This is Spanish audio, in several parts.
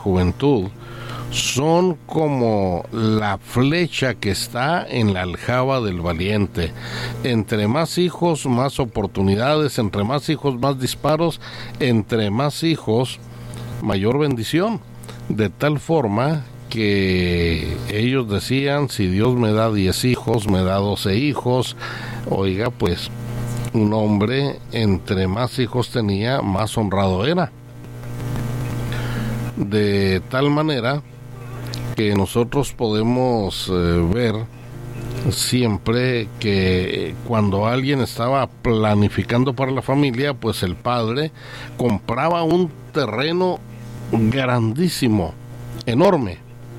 juventud son como la flecha que está en la aljaba del valiente. Entre más hijos, más oportunidades; entre más hijos, más disparos; entre más hijos, mayor bendición. De tal forma que ellos decían: si Dios me da 10 hijos, me da 12 hijos. Oiga, pues un hombre, entre más hijos tenía, más honrado era. De tal manera que nosotros podemos ver siempre que cuando alguien estaba planificando para la familia, pues el padre compraba un terreno grandísimo, enorme,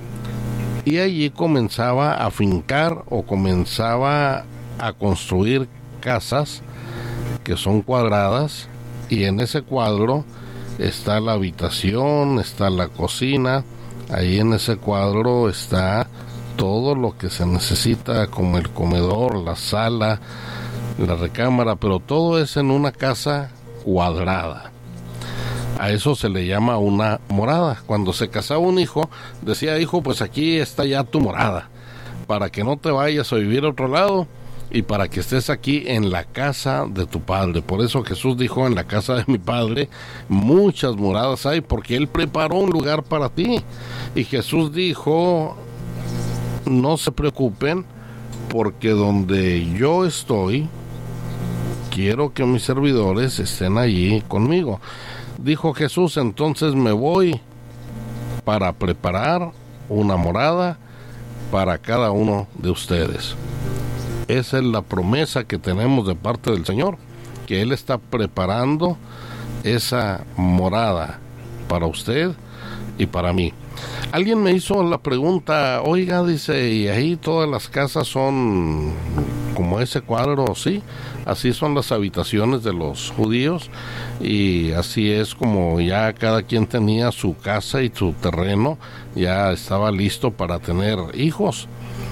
y allí comenzaba a fincar o comenzaba a construir casas que son cuadradas, y en ese cuadro está la habitación, está la cocina. Ahí en ese cuadro está todo lo que se necesita, como el comedor, la sala, la recámara, pero todo es en una casa cuadrada. A eso se le llama una morada. Cuando se casaba un hijo, decía: hijo, pues aquí está ya tu morada, para que no te vayas a vivir a otro lado y para que estés aquí en la casa de tu padre. Por eso Jesús dijo: en la casa de mi padre muchas moradas hay, porque Él preparó un lugar para ti. Y Jesús dijo: no se preocupen, porque donde yo estoy, quiero que mis servidores estén allí conmigo. Dijo Jesús: entonces me voy para preparar una morada para cada uno de ustedes. Esa es la promesa que tenemos de parte del Señor, que Él está preparando esa morada para usted y para mí. Alguien me hizo la pregunta: oiga, dice, ¿y ahí todas las casas son como ese cuadro? Sí, así son las habitaciones de los judíos, y así es como ya cada quien tenía su casa y su terreno, ya estaba listo para tener hijos.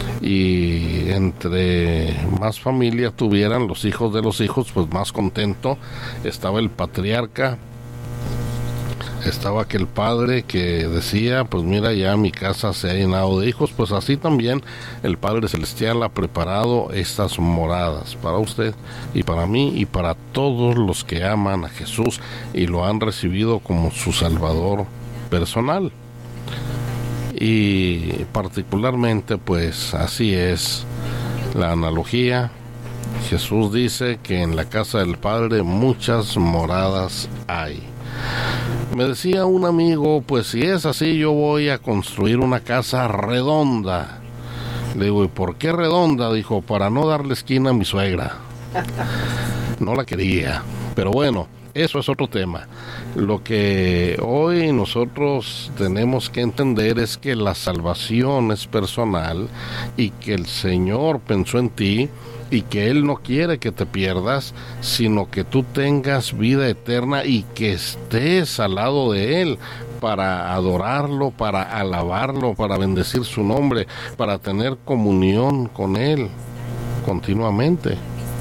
Y entre más familia tuvieran los hijos de los hijos, pues más contento estaba el patriarca. Estaba aquel padre que decía: pues mira, ya mi casa se ha llenado de hijos. Pues así también el Padre Celestial ha preparado estas moradas para usted y para mí y para todos los que aman a Jesús y lo han recibido como su Salvador personal. Y particularmente, pues así es la analogía. Jesús dice que en la casa del Padre muchas moradas hay. Me decía un amigo: pues si es así, yo voy a construir una casa redonda. Le digo: ¿y por qué redonda? Dijo: para no darle esquina a mi suegra. No la quería, pero bueno, eso es otro tema. Lo que hoy nosotros tenemos que entender es que la salvación es personal y que el Señor pensó en ti y que Él no quiere que te pierdas, sino que tú tengas vida eterna y que estés al lado de Él para adorarlo, para alabarlo, para bendecir su nombre, para tener comunión con Él continuamente.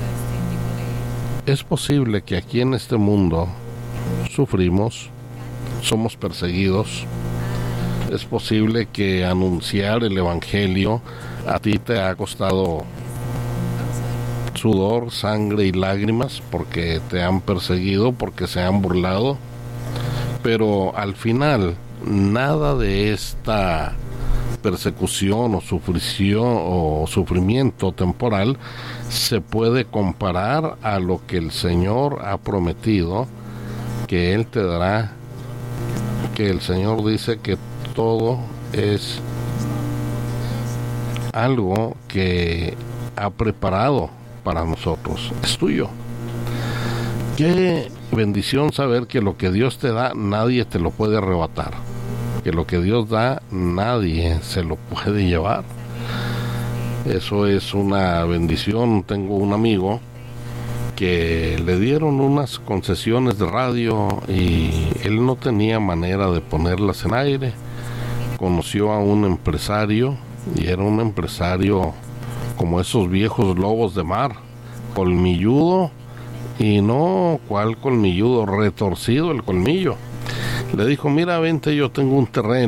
Es posible que aquí en este mundo sufrimos, somos perseguidos. Es posible que anunciar el Evangelio a ti te ha costado sudor, sangre y lágrimas, porque te han perseguido, porque se han burlado. Pero al final, nada de esta persecución o sufrimiento temporal se puede comparar a lo que el Señor ha prometido que Él te dará, que el Señor dice que todo es algo que ha preparado para nosotros, es tuyo. Qué bendición saber que lo que Dios te da, nadie te lo puede arrebatar, que lo que Dios da, nadie se lo puede llevar. Eso es una bendición. Tengo un amigo que le dieron unas concesiones de radio y él no tenía manera de ponerlas en aire. Conoció a un empresario, y era un empresario como esos viejos lobos de mar, colmilludo, y no cuál colmilludo, retorcido el colmillo. le dijo, mira, vente, yo tengo un terreno